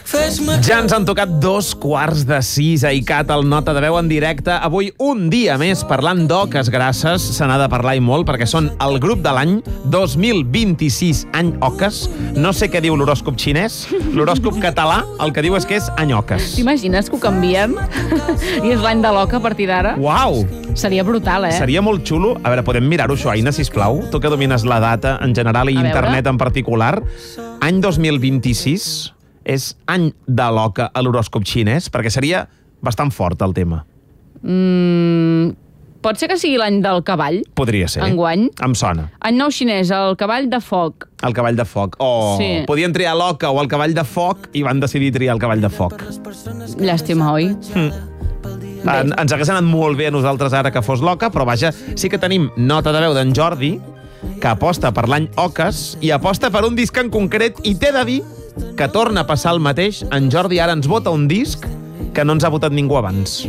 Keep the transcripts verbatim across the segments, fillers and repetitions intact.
Ja ens han tocat dos quarts de sis a ICAT, el Nota de Veu en directe. Avui un dia més parlant d'oques grasses. Se n'ha de parlar i molt perquè són el grup de l'any dos mil vint-i-sis, any oques. No sé què diu l'horòscop xinès. L'horòscop català el que diu és que és any oques. T'imagines que ho canvien? I és l'any de l'oca a partir d'ara? Uau! Seria brutal, eh? Seria molt xulo. A veure, podem mirar-ho, això, Aina, sisplau? Tu que domines la data en general i A internet veure. en particular. Any dos mil vint-i-sis és any de l'oca a l'horòscop xinès, perquè seria bastant fort el tema. Mm, pot ser que sigui l'any del cavall? Podria ser. Enguany? Em sona. Any nou xinès, el cavall de foc. El cavall de foc. Oh, Sí. podien triar l'oca o el cavall de foc i van decidir triar el cavall de foc. Llàstima, oi? En, ens hagués anat molt bé a nosaltres ara que fos l'oca, però vaja, sí que tenim nota de veu d'en Jordi, que aposta per l'any oques i aposta per un disc en concret, i t'he de dir que torna a passar el mateix. En Jordi ara ens vota un disc que no ens ha votat ningú abans.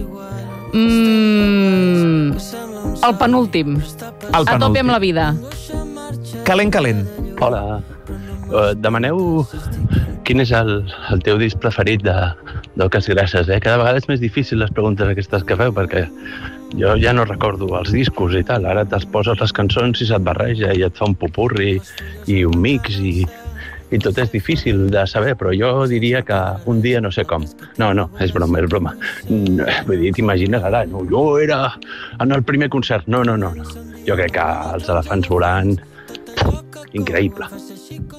Mm, el penúltim. El A tope penúltim. amb la vida. Calent, calent. Hola. Uh, demaneu quin és el, el teu disc preferit de, d'Oques Grasses, eh? Cada vegada és més difícil les preguntes aquestes que feu, perquè jo ja no recordo els discos i tal. Ara te'ls poses les cançons i se't barreja i et fa un popurri i un mix i, i tot és difícil de saber, però jo diria que un dia no sé com. No, no, és broma, és broma. No, vull dir, t'imagines ara, no, jo era en el primer concert. No, no, no, no. Jo crec que els elefants volant, increïble.